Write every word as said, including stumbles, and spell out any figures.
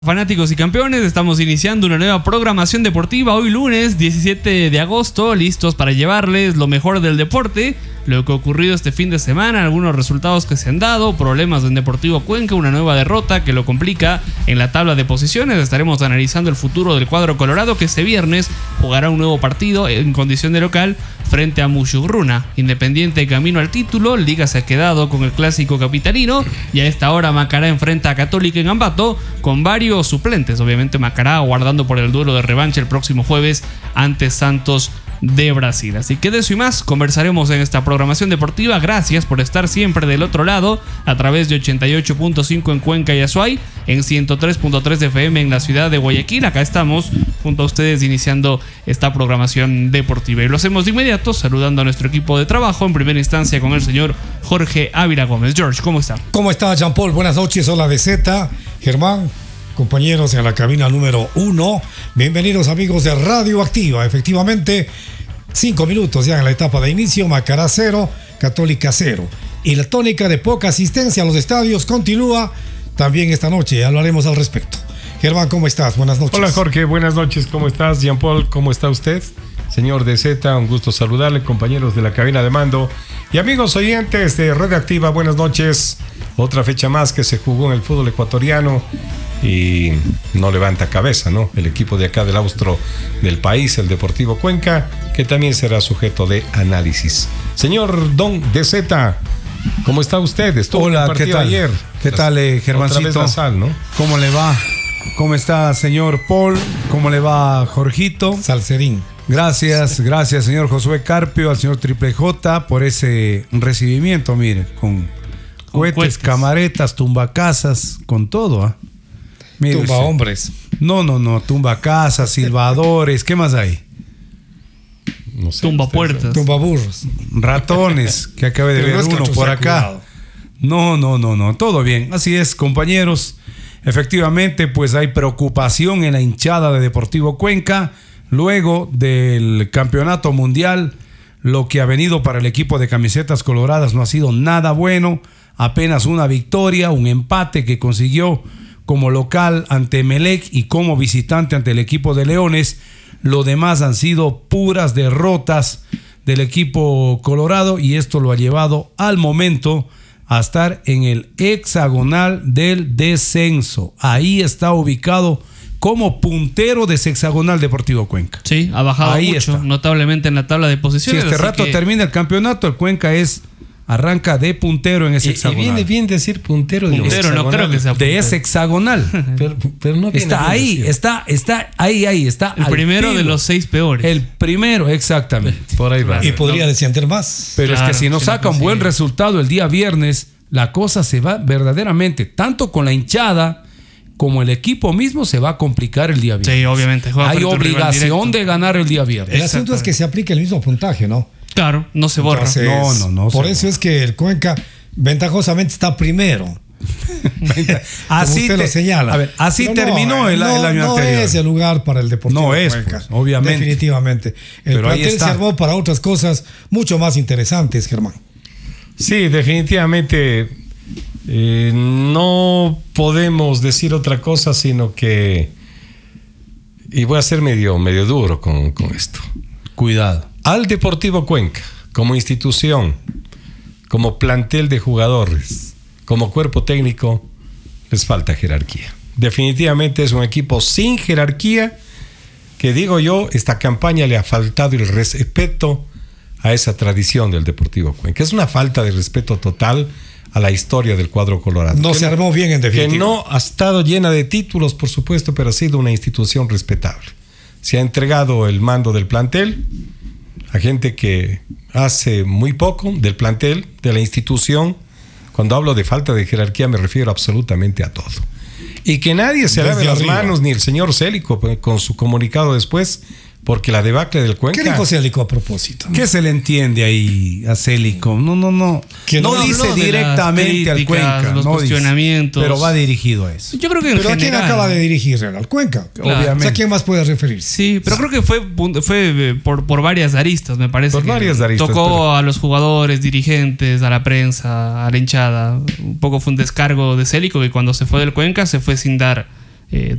Fanáticos y campeones, estamos iniciando una nueva programación deportiva hoy lunes diecisiete de agosto, listos para llevarles lo mejor del deporte, lo que ha ocurrido este fin de semana, algunos resultados que se han dado, problemas en Deportivo Cuenca, una nueva derrota que lo complica en la tabla de posiciones. Estaremos analizando el futuro del cuadro colorado, que este viernes jugará un nuevo partido en condición de local frente a Mushurruna. Independiente camino al título, Liga se ha quedado con el clásico capitalino y a esta hora Macará enfrenta a Católica en Ambato con varios suplentes. Obviamente Macará aguardando por el duelo de revancha el próximo jueves ante Santos de Brasil. Así que de eso y más conversaremos en esta programación deportiva. Gracias por estar siempre del otro lado a través de ochenta y ocho punto cinco en Cuenca y Azuay, en ciento tres punto tres F M en la ciudad de Guayaquil. Acá estamos junto a ustedes iniciando esta programación deportiva y lo hacemos de inmediato saludando a nuestro equipo de trabajo, en primera instancia con el señor Jorge Ávila Gómez. George, ¿cómo está? ¿Cómo está, Jean Paul? Buenas noches. Hola, D Z, Germán, compañeros en la cabina número uno. Bienvenidos, amigos de Radio Activa. Efectivamente, cinco minutos ya en la etapa de inicio. Macará cero, Católica cero. Y la tónica de poca asistencia a los estadios continúa también esta noche. Hablaremos al respecto. Germán, ¿cómo estás? Buenas noches. Hola, Jorge. Buenas noches. ¿Cómo estás? Jean Paul, ¿cómo está usted? Señor D Z, un gusto saludarle, compañeros de la cabina de mando. Y amigos oyentes de Radio Activa, buenas noches. Otra fecha más que se jugó en el fútbol ecuatoriano y no levanta cabeza, ¿no? El equipo de acá del austro del país, el Deportivo Cuenca, que también será sujeto de análisis. Señor Don D Z, ¿cómo está usted? Estuvo Hola, en el partido ¿qué tal? ayer. ¿Qué tal, eh, Germancito? Otra vez la sal, ¿no? ¿Cómo le va? ¿Cómo está, señor Paul? ¿Cómo le va, Jorgito? Salcerín. Gracias, gracias, señor Josué Carpio, al señor Triple J por ese recibimiento, mire, con, con cohetes, cohetes, camaretas, tumbacasas, con todo, ¿ah? ¿eh? Tumba hombres. No, no, no, tumba casas, silbadores, ¿qué más hay? No sé, tumba puertas. Tumba burros. Ratones, que acabe de ver no es uno por acá. Cuidado. No, no, no, no, todo bien. Así es, compañeros. Efectivamente, pues hay preocupación en la hinchada de Deportivo Cuenca luego del campeonato mundial. Lo que ha venido para el equipo de camisetas coloradas no ha sido nada bueno. Apenas una victoria, un empate que consiguió como local ante Emelec y como visitante ante el equipo de Leones. Lo demás han sido puras derrotas del equipo colorado y esto lo ha llevado al momento a estar en el hexagonal del descenso. Ahí está ubicado como puntero de ese hexagonal Deportivo Cuenca. Sí, ha bajado Ahí mucho, está. notablemente en la tabla de posiciones. Si este rato que... termina el campeonato, el Cuenca es arranca de puntero en ese y, hexagonal. Y viene bien decir puntero de puntero, hexagonal. No creo que sea puntero. De ese hexagonal. pero, pero no está ahí, decir. está, está ahí, ahí, está. El primero filo. de los seis peores. El primero, exactamente. Por ahí va. Y podría descender más. Pero claro, es que si no sí, saca un buen resultado el día viernes, la cosa se va verdaderamente, tanto con la hinchada como el equipo mismo, se va a complicar el día viernes. Sí, obviamente. Hay obligación de ganar el día viernes. El asunto es que se aplique el mismo puntaje, ¿no? Claro, no se borra. Entonces, no, no, no. Por eso borra. Es que el Cuenca ventajosamente está primero. así usted te, lo señala. A ver, así Pero terminó no, el, no, el año no anterior. No es el lugar para el Deportivo No es, Cuenca. Pues, obviamente. Definitivamente. El Pero plantel se armó para otras cosas mucho más interesantes, Germán. Sí, definitivamente eh, no podemos decir otra cosa, sino que, y voy a ser medio, medio duro con, con esto. Cuidado. Al Deportivo Cuenca, como institución, como plantel de jugadores, como cuerpo técnico, les falta jerarquía. Definitivamente es un equipo sin jerarquía que, digo yo, esta campaña le ha faltado el respeto a esa tradición del Deportivo Cuenca. Es una falta de respeto total a la historia del cuadro colorado. No se armó bien, en definitiva. Que no ha estado llena de títulos, por supuesto, pero ha sido una institución respetable. Se ha entregado el mando del plantel a gente que hace muy poco del plantel, de la institución. Cuando hablo de falta de jerarquía me refiero absolutamente a todo. Y que nadie se lave las manos, ni el señor Célico con su comunicado después, porque la debacle del Cuenca... ¿Qué dijo Célico a propósito? ¿Qué se le entiende ahí a Célico? No, no, no. Que no, no dice directamente al Cuenca. Los no cuestionamientos. Dice, pero va dirigido a eso. Yo creo que en ¿Pero general, a quién acaba de dirigir? ¿Al Cuenca? Claro. Obviamente. O sea, ¿a quién más puede referirse? Sí, pero creo que fue, fue por, por varias aristas, me parece. Por que varias aristas. Tocó pero... a los jugadores, dirigentes, a la prensa, a la hinchada. Un poco fue un descargo de Célico, que cuando se fue del Cuenca se fue sin dar eh,